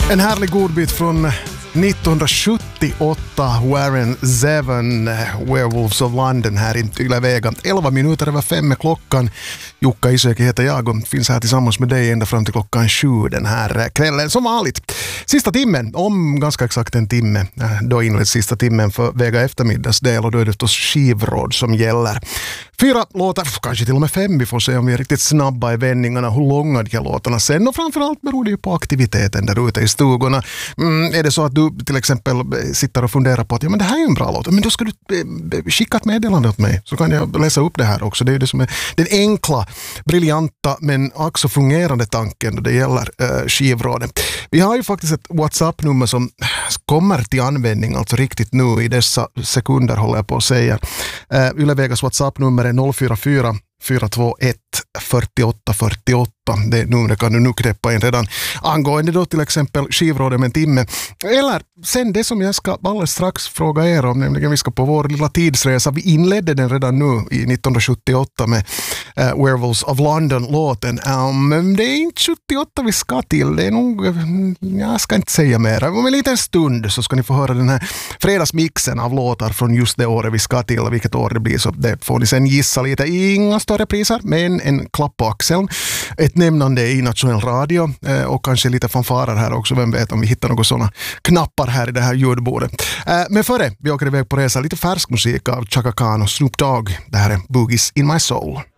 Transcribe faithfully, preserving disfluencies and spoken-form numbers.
En härlig godbit från nittonhundrasjuttioåtta, Warren Zevon, Werewolves of London här i Yle Vega. elva minuter över fem är klockan. Jukka Isäki heter jag och finns här tillsammans med dig ända fram till klockan sju den här kvällen. Som vanligt, sista timmen, om ganska exakt en timme, då inleds sista timmen för Vega eftermiddagsdel och då är det förstås skivråd som gäller. Fyra låtar, kanske till och med fem, vi får se om vi är riktigt snabba i vändningarna, hur långa de här låtarna sen, och framförallt beror det ju på aktiviteten där ute i stugorna. Mm, är det så att du till exempel sitter och funderar på att ja, men det här är ju en bra låt, men då ska du eh, skicka ett meddelande åt mig så kan jag läsa upp det här också. Det är ju det som är den enkla, briljanta men också fungerande tanken då det gäller eh, skivrådet. Vi har ju faktiskt ett WhatsApp-nummer som kommer till användning alltså riktigt nu i dessa sekunder håller jag på att säga. Eh, Yle Vegas WhatsApp-nummer är noll fyra fyra fyra två ett fyrtioåtta fyrtioåtta. Det numret kan du nu knäppa in redan angående då till exempel skivrådet med en timme. Eller sen det som jag ska alldeles strax fråga er om, nämligen vi ska på vår lilla tidsresa. Vi inledde den redan nu i nittonhundrasjuttioåtta med uh, Werewolves of London-låten. Um, men det är inte sjuttioåtta vi ska till. Det är nog, jag ska inte säga mer. Om en liten stund så ska ni få höra den här fredagsmixen av låtar från just det året vi ska till. Vilket år det blir så det får ni sen gissa lite. Inga större priser, men en klapp på axeln. Ett nämnande i nationell radio eh, och kanske lite fanfarer här också. Vem vet om vi hittar några sådana knappar här i det här ljudbordet. Eh, men före vi åker iväg på resa, lite färsk musik av Chaka Khan och Snoop Dogg. Det här är Boogies in my soul.